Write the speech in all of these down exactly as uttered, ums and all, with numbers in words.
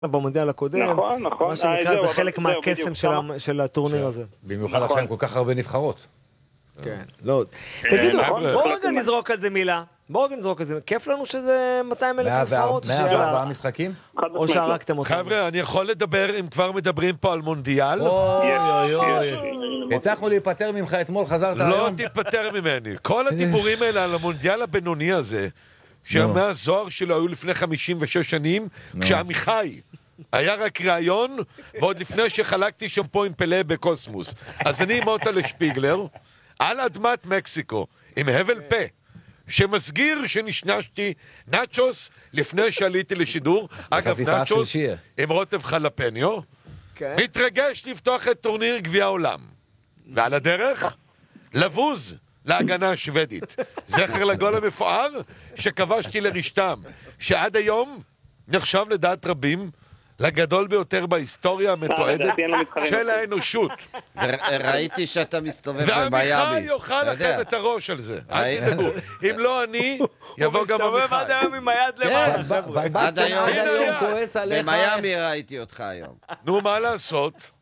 במונדיאל הקודם, נכון, נכון. מה שנקרא, זה חלק מהקסם של הטורניר הזה. במיוחד עכשיו עם כל כך הרבה נבחרות. כן, לא. תגידו, בואו רגע נזרוק על זה מילה. בואו רגע נזרוק על זה. כיף לנו שזה מאתיים אלף נבחרות. מאה וארבעה משחקים? או שהרקתם אותם. חבר'ה, אני יכול לדבר, אם כבר מדברים פה על מונדיאל? אוי אוי אוי. הצלחנו להיפטר ממך אתמול, חזרת היום? לא תיפטר ממני. כל הדיבורים האלה על המונדיאל הבינוני הזה, שהמהזוהר שלו היו לפני חמישים ושש שנים, כשעמיחי היה רק רעיון, ועוד לפני שחלקתי שם פה עם פלא בקוסמוס. אז אני מוטה לשפיגלר, על אדמת מקסיקו, עם הבל פה, שמסגיר שנשנשתי נאצ'וס לפני שעליתי לשידור. אגב, נאצ'וס עם רוטב חלפניו, מתרגש לפתוח את טורניר גביע העולם. ועל הדרך, לבוז להגנה השוודית. זכר לגול המפואר שכבשתי לרשתם, שעד היום נחשב לדעת רבים לגדול ביותר בהיסטוריה המתועדת של האנושות. ראיתי שאתה מסתובב במיימי. ועמיחי יאכל לכם את הראש על זה. אל תדאגו. אם לא אני, יבוא גם עמיחי. הוא מסתובב עד היום עם היד למעלה. עד היום כועס עליך. במיימי ראיתי אותך היום. נו, מה לעשות?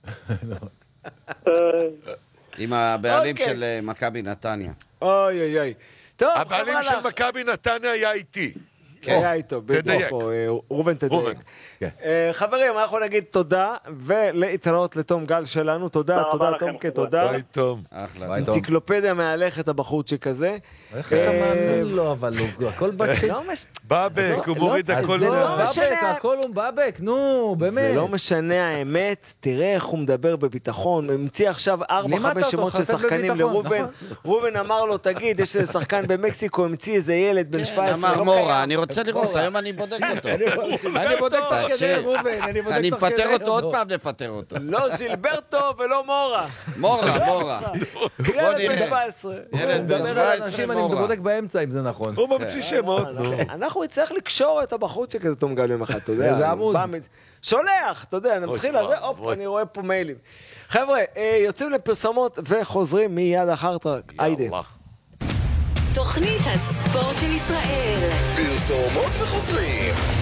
עם הבעלים של מכבי נתניה. אוי אוי אוי. הבעלים של מכבי נתניה היה איתי. היה איתו, בדיוק, רובן תדייק. חברים, אנחנו נגיד תודה, ולהתראות לתום גל שלנו. תודה, תודה תומקה, תודה. ביי תום. אנציקלופדיה מהלכת הבחורצ'יק הזה. איך אתה מאמין לו, אבל הכל בצ'יק. בבק, הוא מוריד הכל. בבק, הכל הוא בבק, נו, באמת. זה לא משנה האמת, תראה איך הוא מדבר בביטחון, הוא המציא עכשיו ארבע חמש שמות של שחקנים לרובן. רובן אמר לו, תגיד, יש שחקן במקסיקו, המציא איזה ילד בן שבע עשרה. אמר מורה, אני רוצה לראות, היום אני בודק אותו. אני בודק תוך כדי, רובן, אני בודק אני תוך כדי. מפטר אותו עוד פעם, נפטר אותו. לא זילברטו ולא מורה. מורה, מורה. ילד בן שבע עשרה. ילד בן שבע עשרה אני מורה. בודק באמצע אם זה נכון. הוא ממציא שמות. אנחנו נצטרך לקשור את הבחורצ'יק הזה תום גל יום אחד, אתה יודע. איזה עמוד. שולח, אתה יודע, נתחיל על זה, הופ, אני רואה פה מיילים. חבר'ה, יוצאים לפרסומות וחוזרים מיד אחר טרק. היידה. תוכנית הספורט של ישראל. פרסומות וחוזרים.